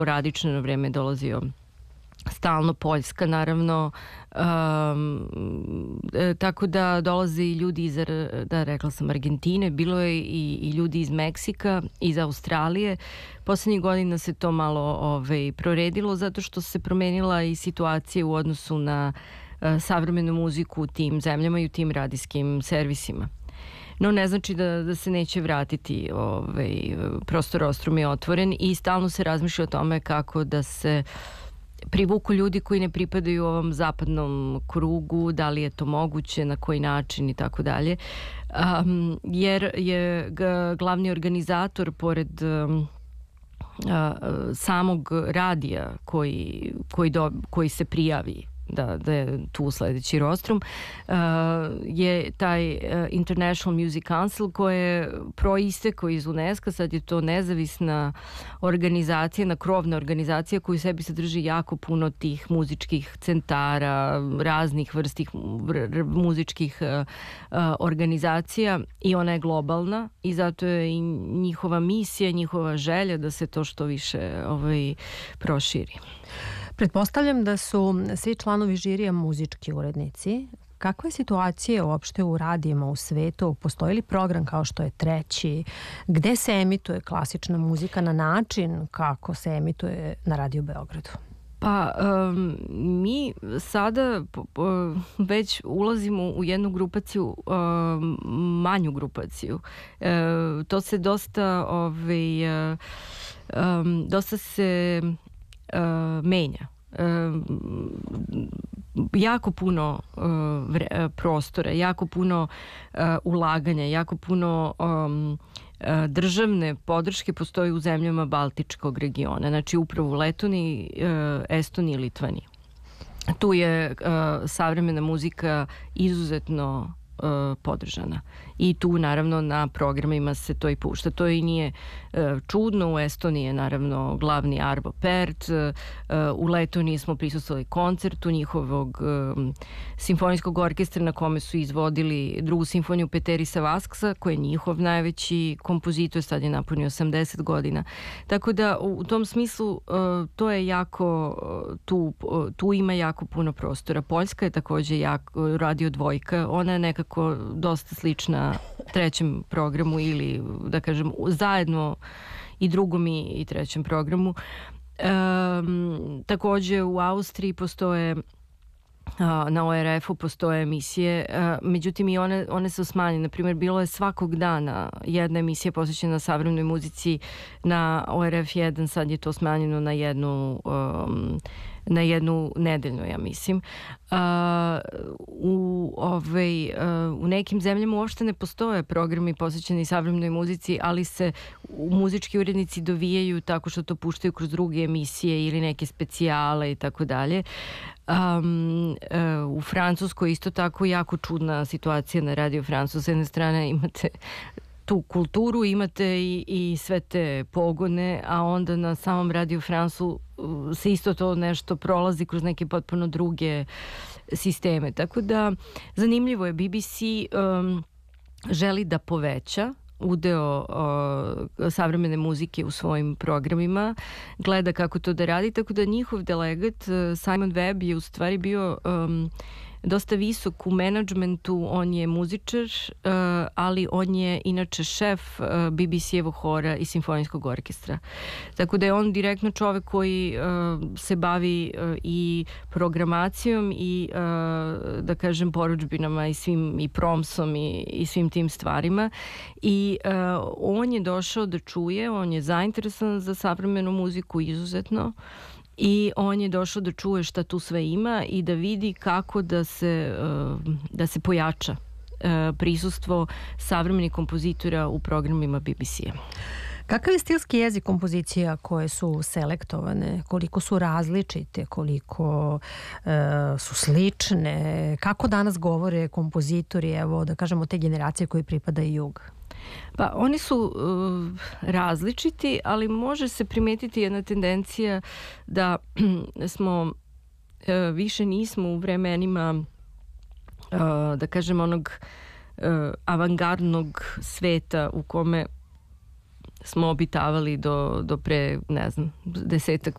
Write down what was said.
sporadično na vreme dolazio stalno, Poljska naravno, tako da dolaze i ljudi iz, rekla sam, Argentine, bilo je i ljudi iz Meksika, iz Australije. Poslednjih godina se to malo proredilo zato što se promenila i situacija u odnosu na savremenu muziku u tim zemljama i u tim radijskim servisima. No, ne znači da se neće vratiti, prostor Ostrum je otvoren i stalno se razmišlja o tome kako da se privuku ljudi koji ne pripadaju ovom zapadnom krugu, da li je to moguće, na koji način i tako dalje. Jer je glavni organizator, pored samog radija koji se prijavi da je tu sledeći rostrum, je taj International Music Council koji je proistekao iz UNESCO. Sad je to nezavisna organizacija, krovna organizacija koju u sebi sadrži jako puno tih muzičkih centara, raznih vrstih muzičkih organizacija i ona je globalna i zato je i njihova misija, njihova želja da se to što više proširi. Pretpostavljam da su svi članovi žirija muzički urednici. Kakva je situacija uopšte u radijima u svetu? Postoji li program kao što je Treći? Gde se emituje klasična muzika na način kako se emituje na Radio Beogradu? Pa, mi sada već ulazimo u jednu grupaciju, manju grupaciju. To se dosta se menja. Jako puno prostora, jako puno ulaganja, jako puno državne podrške postoji u zemljama Baltičkog regiona, znači upravo u Letoniji, Estoniji i Litvaniji. Tu je savremena muzika izuzetno podržana i tu naravno na programima se to i pušta. To i nije čudno. U Estoniji je naravno glavni Arvo Pärt, u Letoniji smo prisustvovali koncertu njihovog simfonijskog orkestra na kome su izvodili drugu simfoniju Peterisa Vasksa, koji je njihov najveći kompozitor, sad je napunio 80 godina. Tako da u tom smislu to je jako, tu ima jako puno prostora. Poljska je takođe Radio Dvojka, ona je nekako dosta slična Trećem programu ili da kažem zajedno i drugom i trećem programu. Takođe u Austriji postoje, na ORF-u postoje emisije, međutim i one su smanjene. Naprimjer, bilo je svakog dana jedna emisija posvećena savremenoj muzici na ORF1, sad je to smanjeno na jednu nedeljnu, ja mislim. U nekim zemljama uopšte ne postoje programi posvećeni savremenoj muzici, ali se muzički urednici dovijaju tako što to puštaju kroz druge emisije ili neke specijale i tako dalje. U Francuskoj isto tako jako čudna situacija na Radio France. S jedne strane imate tu kulturu, imate i sve te pogone, a onda na samom Radio France-u se isto to nešto prolazi kroz neke potpuno druge sisteme. Tako da zanimljivo je, BBC želi da poveća udeo savremene muzike u svojim programima, gleda kako to da radi, tako da njihov delegat Simon Webb je u stvari bio dosta visok u menadžmentu. On je muzičar, ali on je inače šef BBC-evog hora i simfonijskog orkestra. Tako da je on direktno čovek koji se bavi i programacijom i da kažem porudžbinama i promsom i svim tim stvarima. I on je došao da čuje, on je zainteresovan za savremenu muziku izuzetno. I on je došao da čuje šta tu sve ima i da vidi kako da se pojača prisustvo savremenih kompozitora u programima BBC-a. Kakav je stilski jezik kompozicija koje su selektovane? Koliko su različite? Koliko su slične? Kako danas govore kompozitori, evo da kažemo te generacije koji pripadaju jugu? Pa oni su različiti, ali može se primetiti jedna tendencija da smo više nismo u vremenima da kažem onog avangardnog sveta u kome smo obitavali do pre, ne znam, 10,